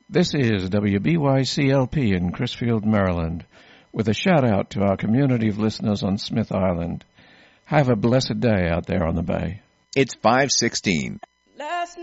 This is WBYCLP in Crisfield, Maryland, with a shout-out to our community of listeners on Smith Island. Have a blessed day out there on the bay. It's 5:16.